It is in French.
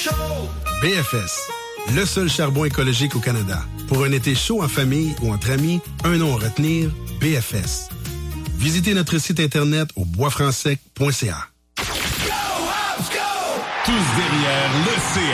BFS, le seul charbon écologique au Canada. Pour un été chaud en famille ou entre amis, un nom à retenir, BFS. Visitez notre site internet au boisfrancsec.ca. Tous derrière le CA.